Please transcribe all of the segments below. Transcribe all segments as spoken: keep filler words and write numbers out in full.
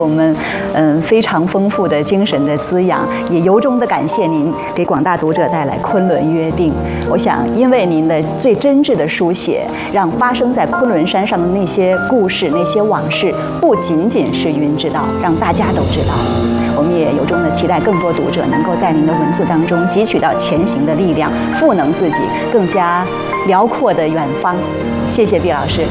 我们嗯非常丰富的精神的滋养，也由衷的感谢您给广大读者带来《昆仑约定》。我想，因为您的最真挚的书写，让发生在昆仑山上的那些故事、那些往事，不仅仅是云知道，让大家都知道。我们也由衷的期待更多读者能够在您的文字当中汲取到前行的力量，赋能自己更加辽阔的远方。谢谢毕老师。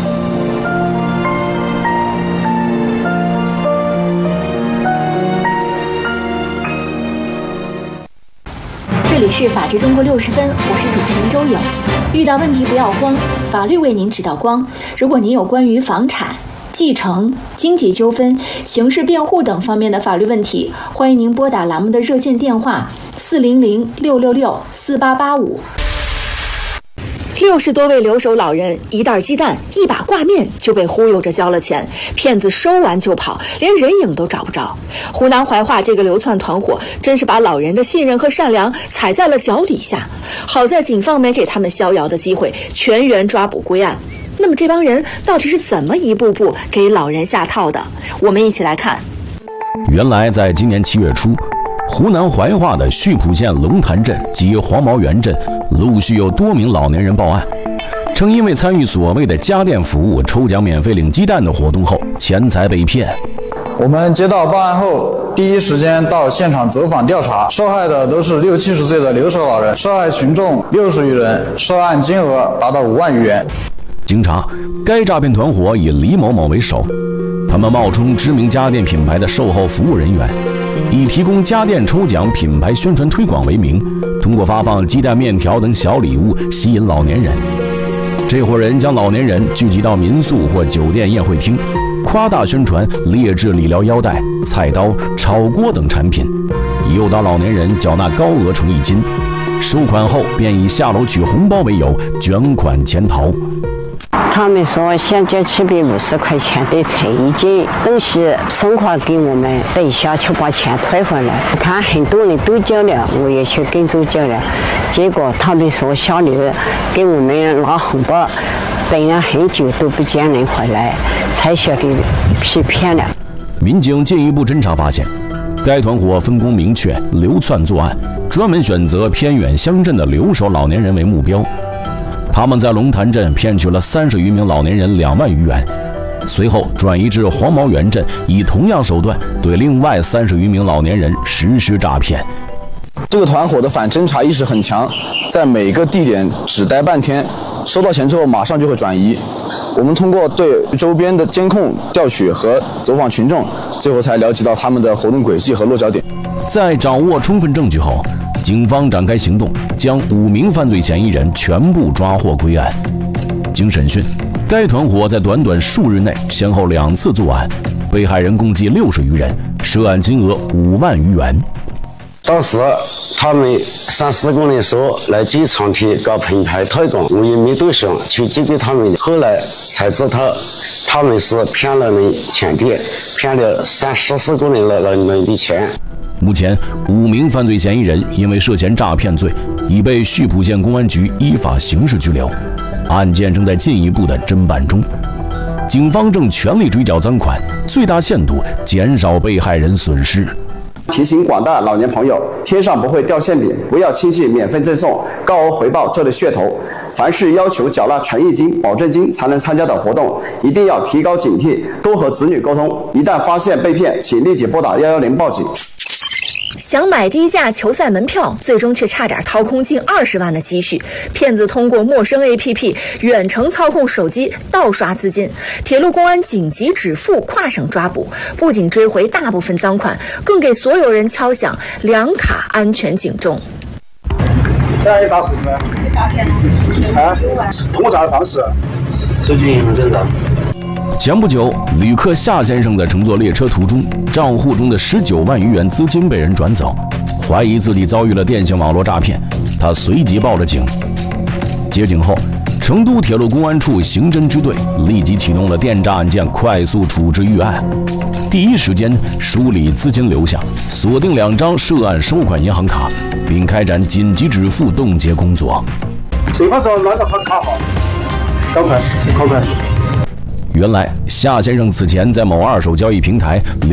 这里是法治中国六十分，我是主持人周颖。遇到问题不要慌，法律为您指导光。如果您有关于房产、继承、经济纠纷、刑事辩护等方面的法律问题，欢迎您拨打栏目的热线电话四零零六六六四八八五。六十多位留守老人，一袋鸡蛋，一把挂面就被忽悠着交了钱，骗子收完就跑，连人影都找不着。湖南怀化这个流窜团伙，真是把老人的信任和善良踩在了脚底下。好在警方没给他们逍遥的机会，全员抓捕归案。那么这帮人到底是怎么一步步给老人下套的？我们一起来看。 原来在今年七月初，湖南怀化的溆浦县龙潭镇及黄毛源镇陆续有多名老年人报案，称因为参与所谓的家电服务抽奖免费领鸡蛋的活动后，钱财被骗。 我们接到报案后，第一时间到现场走访调查，受害的都是六七十岁的留守老人，受害群众六十余人，涉案金额达到五万余元。 经查，该诈骗团伙以李某某为首，他们冒充知名家电品牌的售后服务人员，以提供家电抽奖品牌宣传推广为名，通过发放鸡蛋、面条等小礼物吸引老年人。这伙人将老年人聚集到民宿或酒店宴会厅，夸大宣传劣质理疗腰带、菜刀、炒锅等产品，诱导老年人缴纳高额诚意金，收款后便以下楼取红包为由卷款潜逃。 他们说想交七百五十块钱的诚意金，东西送还给我们，等一下就把钱退回来。看很多人都交了，我也去跟着交了。结果他们说下楼给我们拿红包，等了很久都不见人回来，才晓得被骗了。 民警进一步侦查发现，该团伙分工明确，流窜作案，专门选择偏远乡镇的留守老年人为目标。他们在龙潭镇骗取了三十余名老年人两万余元，随后转移至黄毛源镇，以同样手段对另外三十余名老年人实施诈骗。 这个团伙的反侦查意识很强，在每个地点只待半天，收到钱之后马上就会转移。我们通过对周边的监控调取和走访群众，最后才了解到他们的活动轨迹和落脚点。 在掌握充分证据后，警方展开行动，将五名犯罪嫌疑人全部抓获归案。经审讯，该团伙在短短数日内先后两次作案，被害人共计六十余人，涉案金额五万余元。 当时他们三四个人说来机场去搞品牌推广，我也没多想去接给他们。后来才知道他们是骗了人钱的，骗了三十四个人了人的钱。 目前，五名犯罪嫌疑人因为涉嫌诈骗罪，已被溆浦县公安局依法刑事拘留，案件正在进一步的侦办中。警方正全力追缴赃款，最大限度减少被害人损失。 提醒广大老年朋友，天上不会掉馅饼，不要轻信免费赠送、高额回报这类噱头。凡是要求缴纳诚意金、保证金才能参加的活动，一定要提高警惕，多和子女沟通。一旦发现被骗，请立即拨打一一零报警。 想买低价球赛门票，最终却差点掏空近二十万的积蓄。骗子通过陌生 A P P 远程操控手机盗刷资金，铁路公安紧急止付，跨省抓捕，不仅追回大部分赃款，更给所有人敲响两卡安全警钟。 这有啥事情呢？啊，通过啥方式？手机银行正常。 前不久，旅客夏先生在乘坐列车途中，账户中的十九万余元资金被人转走，怀疑自己遭遇了电信网络诈骗，他随即报了警。接警后，成都铁路公安处刑侦支队立即启动了电诈案件快速处置预案，第一时间梳理资金流向，锁定两张涉案收款银行卡，并开展紧急止付冻结工作。 对方说拿个卡号，赶快，快快。 原来夏先生此前在某二手交易平台